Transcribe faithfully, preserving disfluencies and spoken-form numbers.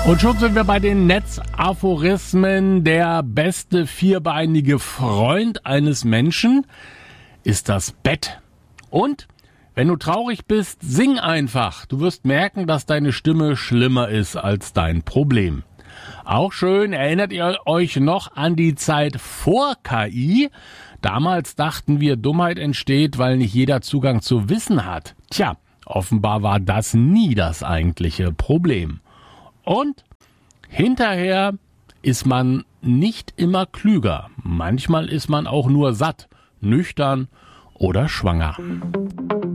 Und schon sind wir bei den Netzaphorismen. Der beste vierbeinige Freund eines Menschen ist das Bett. Und wenn du traurig bist, sing einfach. Du wirst merken, dass deine Stimme schlimmer ist als dein Problem. Auch schön, erinnert ihr euch noch an die Zeit vor K I? Damals dachten wir, Dummheit entsteht, weil nicht jeder Zugang zu Wissen hat. Tja, offenbar war das nie das eigentliche Problem. Und hinterher ist man nicht immer klüger. Manchmal ist man auch nur satt, nüchtern oder schwanger.